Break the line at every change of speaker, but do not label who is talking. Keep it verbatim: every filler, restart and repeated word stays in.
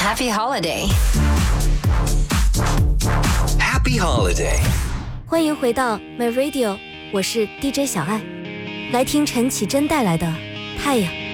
Happy holiday.
Happy holiday.
欢迎回到 My Radio， 我是 D J 小爱，来听陈绮贞带来的《太阳》。